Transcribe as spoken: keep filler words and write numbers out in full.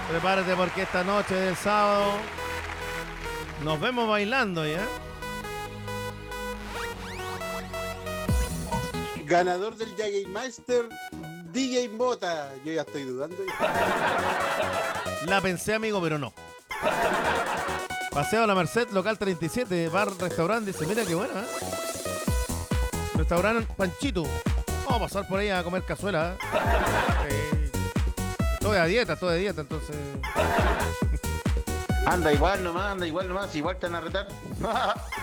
Prepárate porque esta noche del sábado nos vemos bailando ya. Ganador del Jagermeister, D J Mota. Yo ya estoy dudando. La pensé, amigo, pero no. Paseo La Merced, local treinta y siete, bar, restaurante. Dice, mira qué buena, ¿eh? Restaurante Panchito. Vamos a pasar por ahí a comer cazuela, ¿eh? Eh, todo de dieta, todo de dieta, entonces... Anda igual nomás, anda igual nomás, igual te van a retar.